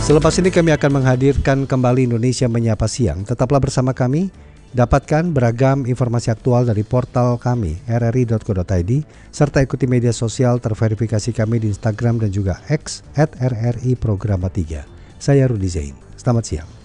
Selepas ini kami akan menghadirkan kembali Indonesia Menyapa Siang. Tetaplah bersama kami, dapatkan beragam informasi aktual dari portal kami rri.co.id, serta ikuti media sosial terverifikasi kami di Instagram dan juga X @RRI Programa 3. Saya Rudi Zain, selamat siang.